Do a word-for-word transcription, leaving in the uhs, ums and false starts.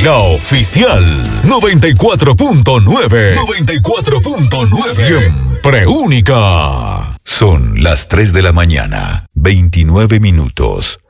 La oficial noventa y cuatro punto nueve. noventa y cuatro punto nueve. Siempre única. Son las tres de la mañana, veintinueve minutos.